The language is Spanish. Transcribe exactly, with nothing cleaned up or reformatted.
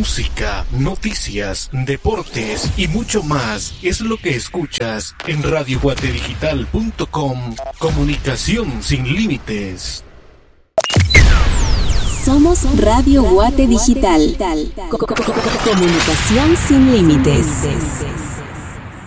música, noticias, deportes y mucho más es lo que escuchas en radio guate digital punto com. Comunicación sin límites. Somos Radio Guate Digital. Comunicación sin límites.